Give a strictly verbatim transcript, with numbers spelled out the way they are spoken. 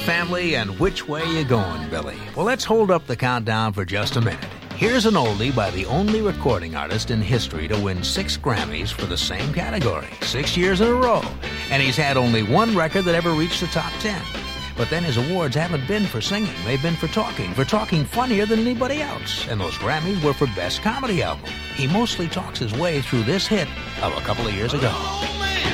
family, and which way you going, Billy? Well, let's hold up the countdown for just a minute. Here's an oldie by the only recording artist in history to win six Grammys for the same category, six years in a row. And he's had only one record that ever reached the top ten. But then his awards haven't been for singing. They've been for talking, for talking funnier than anybody else. And those Grammys were for Best Comedy Album. He mostly talks his way through this hit of a couple of years ago.